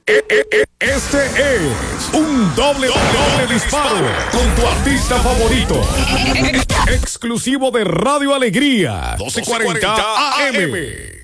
Este es un doble disparo con tu artista favorito. Exclusivo de Radio Alegría, 1240 AM.